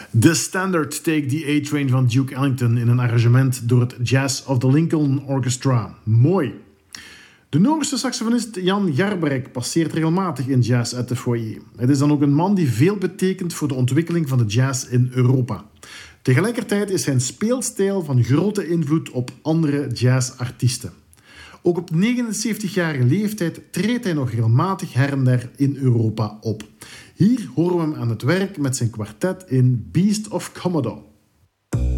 De standard Take the A-Train van Duke Ellington in een arrangement door het Jazz of the Lincoln Orchestra. Mooi. De Noorse saxofonist Jan Garbarek passeert regelmatig in Jazz at the Foyer. Het is dan ook een man die veel betekent voor de ontwikkeling van de jazz in Europa. Tegelijkertijd is zijn speelstijl van grote invloed op andere jazzartiesten. Ook op 79-jarige leeftijd treedt hij nog regelmatig her en der in Europa op. Hier horen we hem aan het werk met zijn kwartet in Beast of Commodore.